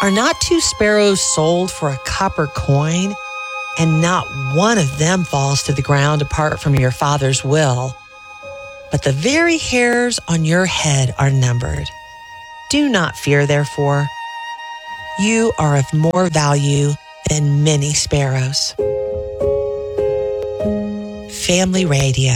Are not two sparrows sold for a copper coin? And not one of them falls to the ground apart from your Father's will. But the very hairs on your head are numbered. Do not fear, therefore. You are of more value than many sparrows. Family Radio.